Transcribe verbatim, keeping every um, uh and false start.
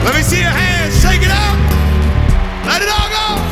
Let me see your hands. Shake it out. Let it all go.